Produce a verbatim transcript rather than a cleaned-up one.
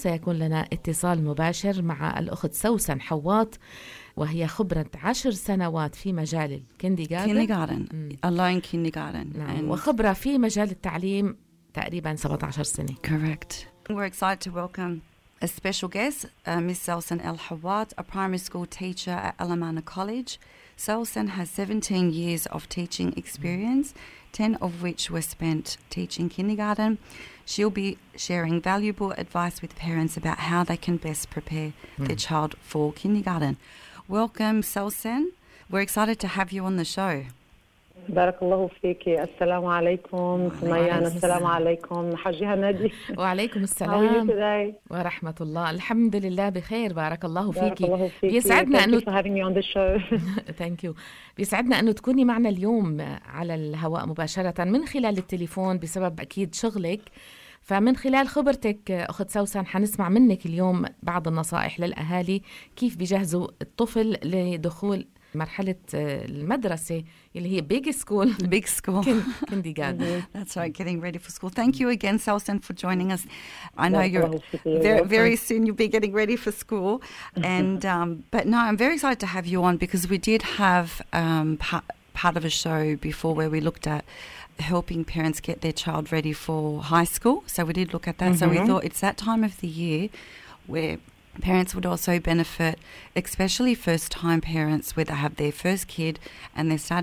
سيكون لنا اتصال مباشر مع الأخت سوسن حواط، وهي خبرة عشر سنوات في مجال الكينديغاردن kindergarten alone kindergarten نعم. and وخبرة في مجال التعليم تقريبا سبعة عشر سنة. correct. We're excited to welcome a special guest, uh, Miss Selsen El Hawat, a primary school teacher at Alamana College. Selsen has seventeen years of teaching experience, ten of which were spent teaching kindergarten. She'll be sharing valuable advice with parents about how they can best prepare mm. their child for kindergarten. Welcome, Selsen. We're excited to have you on the show. بارك الله فيك. السلام عليكم سميان. السلام عليكم حجيها نادي. وعليكم السلام ورحمة الله. الحمد لله بخير. بارك الله فيك. بيسعدنا أنه Thank you. بيسعدنا أنه تكوني معنا اليوم على الهواء مباشرة من خلال التليفون بسبب أكيد شغلك. فمن خلال خبرتك أخت سوسن حنسمع منك اليوم بعض النصائح للأهالي كيف بيجهزوا الطفل لدخول مرحلة المدرسة اللي هي big school. Big school. Kindergarten. That's right, getting ready for school. Thank you again, Selsen, for joining us. I know you're very, very soon you'll be getting ready for school. And um, But no, I'm very excited to have you on because we did have um, part, part of a show before where we looked at helping parents get their child ready for high school. So we did look at that. Mm-hmm. So we thought it's that time of the year where parents would also benefit, especially first-time parents where they have their first kid and they're starting